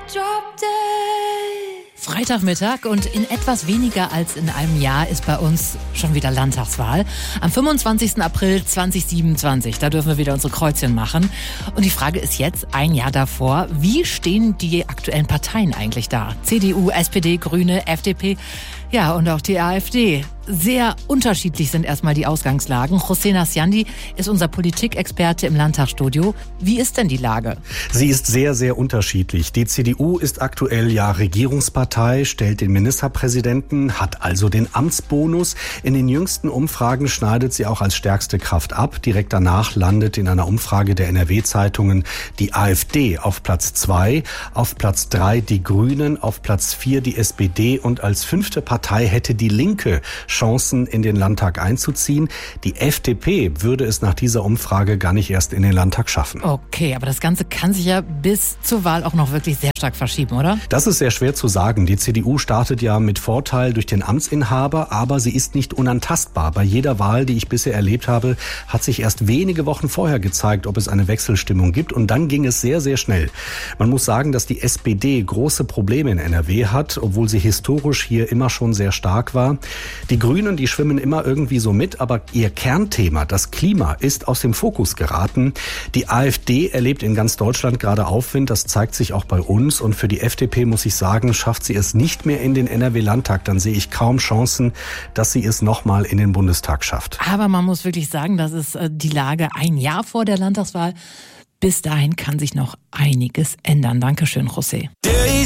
Freitagmittag und in etwas weniger als in einem Jahr ist bei uns schon wieder Landtagswahl. Am 25. April 2027, da dürfen wir wieder unsere Kreuzchen machen. Und die Frage ist jetzt, ein Jahr davor, wie stehen die aktuellen Parteien eigentlich da? CDU, SPD, Grüne, FDP, ja und auch die AfD. Sehr unterschiedlich sind erstmal die Ausgangslagen. José Nasciandi ist unser Politikexperte im Landtagsstudio. Wie ist denn die Lage? Sie ist sehr, sehr unterschiedlich. Die CDU ist aktuell ja Regierungspartei, stellt den Ministerpräsidenten, hat also den Amtsbonus. In den jüngsten Umfragen schneidet sie auch als stärkste Kraft ab. Direkt danach landet in einer Umfrage der NRW-Zeitungen die AfD auf Platz 2, auf Platz 3 die Grünen, auf Platz 4 die SPD und als 5. Partei hätte die Linke Chancen, in den Landtag einzuziehen. Die FDP würde es nach dieser Umfrage gar nicht erst in den Landtag schaffen. Okay, aber das Ganze kann sich ja bis zur Wahl auch noch wirklich sehr stark verschieben, oder? Das ist sehr schwer zu sagen. Die CDU startet ja mit Vorteil durch den Amtsinhaber, aber sie ist nicht unantastbar. Bei jeder Wahl, die ich bisher erlebt habe, hat sich erst wenige Wochen vorher gezeigt, ob es eine Wechselstimmung gibt. Und dann ging es sehr, sehr schnell. Man muss sagen, dass die SPD große Probleme in NRW hat, obwohl sie historisch hier immer schon sehr stark war. Die Grünen, die schwimmen immer irgendwie so mit, aber ihr Kernthema, das Klima, ist aus dem Fokus geraten. Die AfD erlebt in ganz Deutschland gerade Aufwind, das zeigt sich auch bei uns. Und für die FDP, muss ich sagen, schafft sie es nicht mehr in den NRW-Landtag. Dann sehe ich kaum Chancen, dass sie es nochmal in den Bundestag schafft. Aber man muss wirklich sagen, das ist die Lage ein Jahr vor der Landtagswahl. Bis dahin kann sich noch einiges ändern. Dankeschön, José.